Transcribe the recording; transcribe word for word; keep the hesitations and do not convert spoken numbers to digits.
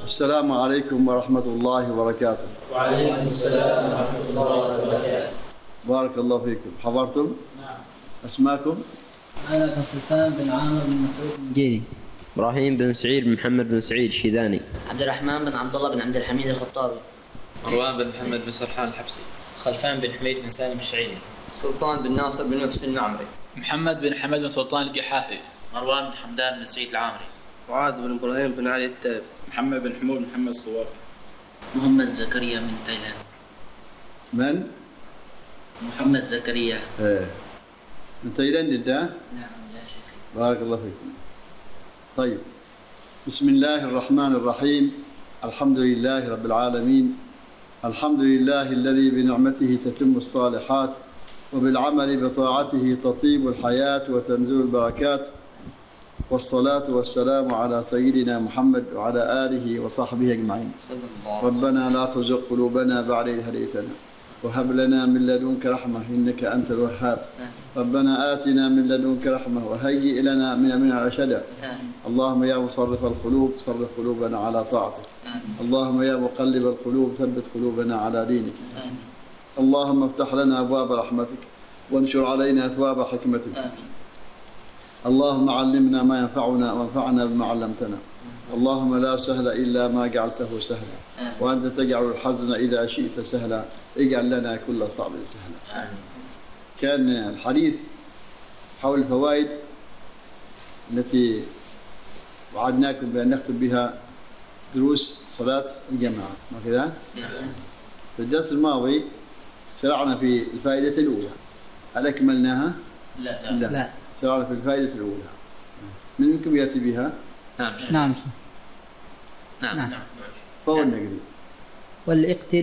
السلام عليكم ورحمة الله وبركاته. وعليكم السلام ورحمة الله وبركاته. بارك الله فيكم. حضرتم؟ نعم. أسماءكم؟ أنا بن سلطان بن عامر بن مسعود الجيري. إبراهيم بن سعيد بن محمد بن سعيد الشيداني. عبد الرحمن بن عبد الله بن عبد الحميد الخطابي. مروان بن محمد بن سرحان الحبسي. خلفان بن حميد بن سالم الشعيري. سلطان بن ناصر بن محسن العمري. محمد بن حمد بن سلطان القحافي. مروان بن حمدان بن سعيد العامري. معاذ بن إبراهيم بن علي التائب. محمد بن حمود محمد الصوافي. محمد زكريا من تايلاند. من؟ محمد زكريا. ايه من تايلاند ده؟ نعم يا شيخي. بارك الله فيكم. طيب، بسم الله الرحمن الرحيم. الحمد لله رب العالمين. الحمد لله الذي بنعمته تتم الصالحات وبالعمل بطاعته تطيب الحياة وتنزل البركات، والصلاة والسلام على سيدنا محمد وعلى آله وصحبه أجمعين. ربنا لا تزغ قلوبنا بعد إذ هديتنا وهب لنا من لدنك رحمة إنك أنت الوهاب. ربنا آتنا من لدنك رحمة وهيئ لنا من أمرنا رشدا. اللهم يا مصرف القلوب صرف قلوبنا على طاعتك. اللهم يا مقلب القلوب ثبت قلوبنا على دينك. اللهم افتح لنا أبواب رحمتك وانشر علينا أثواب حكمتك. اللهم علمنا ما ينفعنا وانفعنا بما علمتنا. اللهم لا سهل إلا ما جعلته سهلا وأنت تجعل الحزن إذا شئت سهلا. اجعل لنا كل صعب سهلا. كان الحديث حول الفوائد التي وعدناكم بأن نختم بها دروس صلاة الجماعة، ما كذا؟ في الدرس الماضي شرعنا في الفائدة الأولى. هل أكملناها؟ لا. لا. لا. شرعنا في الفائدة الأولى. من منكم يأتي بها؟ نعم. نعم. نعم. نعم. فهو النقدي. والاقتداء